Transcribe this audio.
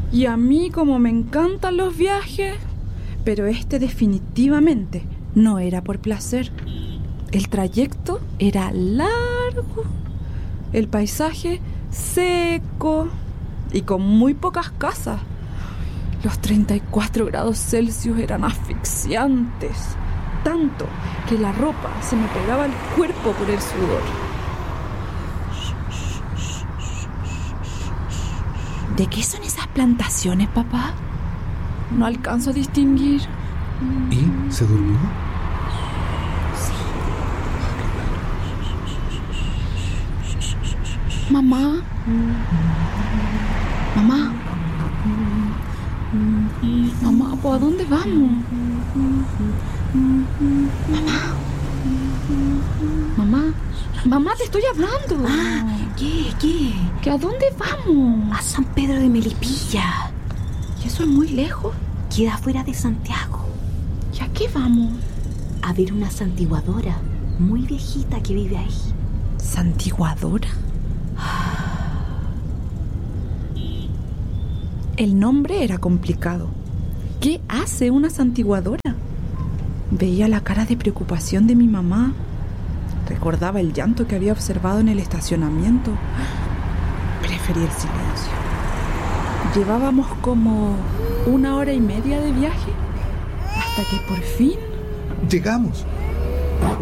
Y a mí, como me encantan los viajes, pero este definitivamente no era por placer. El trayecto era largo, el paisaje seco y con muy pocas casas. Los 34 grados Celsius eran asfixiantes, tanto que la ropa se me pegaba al cuerpo por el sudor. ¿De qué son esas plantaciones, papá? No alcanzo a distinguir. ¿Y se durmió? Mamá. Mamá. Mamá, ¿por a dónde vamos? Mamá. Mamá. Mamá, te estoy hablando. ¿Qué? ¿Que a dónde vamos? A San Pedro de Melipilla. ¿Y eso es muy lejos? Queda fuera de Santiago. ¿Y a qué vamos? A ver una santiguadora muy viejita que vive ahí. ¿Santiguadora? El nombre era complicado. ¿Qué hace una santiguadora? Veía la cara de preocupación de mi mamá. Recordaba el llanto que había observado en el estacionamiento. Preferí el silencio. Llevábamos como 1 hora y media de viaje hasta que por fin... ¡Llegamos!